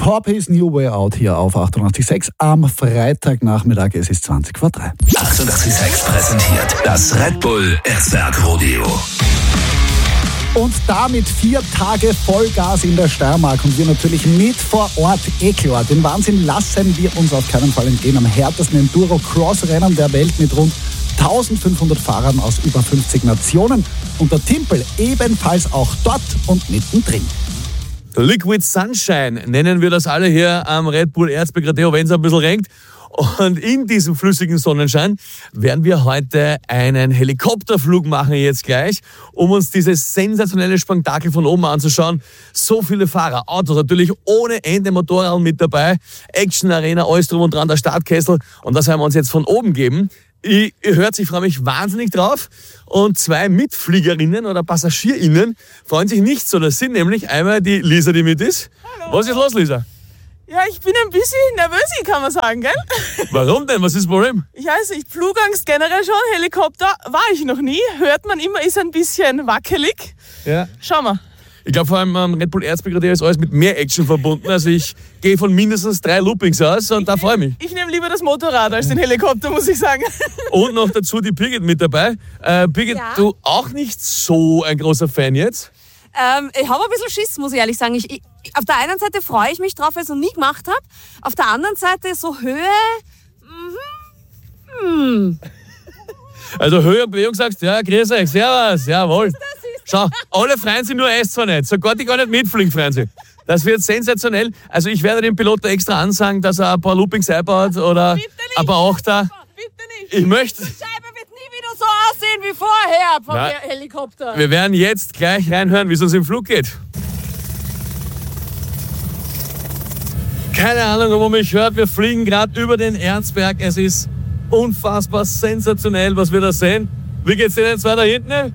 Top is New Way Out hier auf 88.6 am Freitagnachmittag. Es ist 20 vor 3. 88.6 präsentiert das Red Bull Erzberg Rodeo. Und damit 4 Tage Vollgas in der Steiermark und wir natürlich mit vor Ort. Klar, den Wahnsinn lassen wir uns auf keinen Fall entgehen. Am härtesten Enduro-Cross-Rennen der Welt mit rund 1500 Fahrern aus über 50 Nationen. Und der Timpel ebenfalls auch dort und mittendrin. Liquid Sunshine nennen wir das alle hier am Red Bull Erzberg Rodeo, wenn es ein bisschen regnet. Und in diesem flüssigen Sonnenschein werden wir heute einen Helikopterflug machen jetzt gleich, um uns dieses sensationelle Spektakel von oben anzuschauen. So viele Fahrer, Autos natürlich ohne Ende, Motorrad mit dabei, Action Arena, alles drum und dran, der Startkessel. Und das werden wir uns jetzt von oben geben. Ihr hört, ich freue mich wahnsinnig drauf. Und 2 Mitfliegerinnen oder PassagierInnen freuen sich nicht so. Das sind nämlich einmal die Lisa, die mit ist. Hallo. Was ist los, Lisa? Ja, ich bin ein bisschen nervös, kann man sagen, gell? Warum denn? Was ist das Problem? Ich weiß nicht, Flugangst generell schon, Helikopter war ich noch nie. Hört man immer, ist ein bisschen wackelig. Ja. Schauen wir. Ich glaube, vor allem am Red Bull Erzberg Rodeo ist alles mit mehr Action verbunden. Also ich gehe von mindestens 3 Loopings aus und da freue ich mich. Ich nehme lieber das Motorrad als den Helikopter, muss ich sagen. Und noch dazu die Birgit mit dabei. Birgit, Ja. du auch nicht so ein großer Fan jetzt? Ich habe ein bisschen Schiss, muss ich ehrlich sagen. Auf der einen Seite freue ich mich drauf, weil ich es noch nie gemacht habe. Auf der anderen Seite so Höhe. Also Höhe und Bewegung sagst, ja, grüß euch, servus, jawohl. Schau, alle freuen sich, nur es zwar nicht. Sogar die gar nicht mitfliegen, freuen sich. Das wird sensationell. Also ich werde dem Piloten extra ansagen, dass er ein paar Loopings einbaut oder ein paar Achter. Bitte nicht. Ich möchte... Die Scheibe wird nie wieder so aussehen wie vorher vom Nein. Helikopter. Wir werden jetzt gleich reinhören, wie es uns im Flug geht. Keine Ahnung, ob man mich hört. Wir fliegen gerade über den Erzberg. Es ist unfassbar sensationell, was wir da sehen. Wie geht's denen 2 da hinten?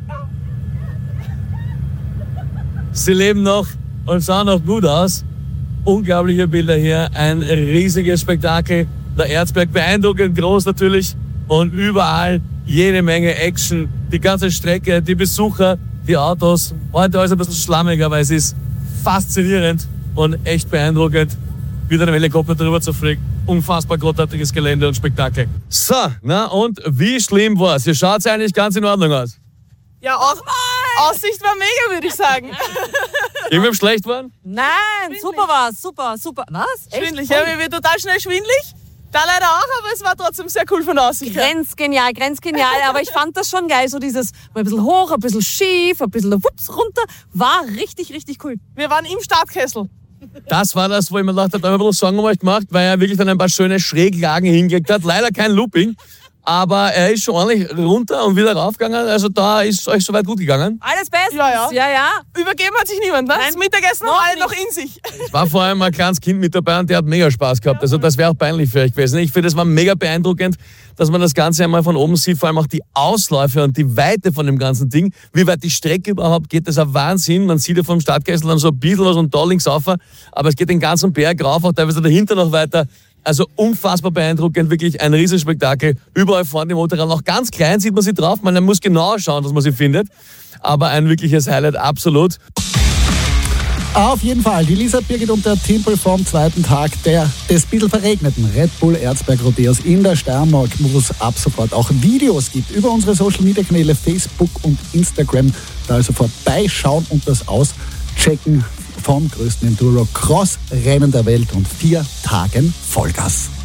Sie leben noch und schauen noch gut aus. Unglaubliche Bilder hier. Ein riesiges Spektakel. Der Erzberg beeindruckend groß natürlich. Und überall jede Menge Action. Die ganze Strecke, die Besucher, die Autos. Heute alles ein bisschen schlammig, aber es ist faszinierend und echt beeindruckend, wieder einem Helikopter drüber zu fliegen. Unfassbar großartiges Gelände und Spektakel. So, na und wie schlimm war's? Hier schaut's eigentlich ganz in Ordnung aus. Ja, Aussicht war mega, würde ich sagen. Irgendwem schlecht waren? Nein, super war's. Super. Was? Echt? Schwindelig, ja, mir wird total schnell schwindelig. Da leider auch, aber es war trotzdem sehr cool von der Aussicht her. Grenzgenial. Aber ich fand das schon geil. So dieses mal ein bisschen hoch, ein bisschen schief, ein bisschen wups runter. War richtig, richtig cool. Wir waren im Startkessel. Das war das, wo ich mir gedacht habe, da habe ich ein bisschen Sorgen um euch gemacht, weil er wirklich dann ein paar schöne Schräglagen hingelegt hat. Leider kein Looping, aber er ist schon ordentlich runter und wieder raufgegangen. Also da ist es euch soweit gut gegangen. Alles bestens. Ja. Übergeben hat sich niemand, ne? Nein, Das Mittagessen noch haben alle noch nicht. in sich. Es war vor allem ein kleines Kind mit dabei und der hat mega Spaß gehabt. Also das wäre auch peinlich für euch gewesen. Ich finde, es war mega beeindruckend, dass man das Ganze einmal von oben sieht, vor allem auch die Ausläufe und die Weite von dem ganzen Ding. Wie weit die Strecke überhaupt geht, das ist ein Wahnsinn. Man sieht ja vom Startkessel dann so ein bisschen was und da links rauf, aber es geht den ganzen Berg rauf, auch teilweise dahinter noch weiter. Also unfassbar beeindruckend, wirklich ein Riesenspektakel. Überall vorne die Motorräder, noch ganz klein sieht man sie drauf. Man muss genau schauen, dass man sie findet. Aber ein wirkliches Highlight, absolut. Auf jeden Fall, die Lisa, Birgit und der Timpel vom 2. Tag des bisschen verregneten Red Bull Erzberg Rodeos in der Steiermark, wo es ab sofort auch Videos gibt über unsere Social Media Kanäle Facebook und Instagram. Da also vorbeischauen und das auschecken vom größten Enduro-Cross-Rennen der Welt und 4 Tagen Vollgas.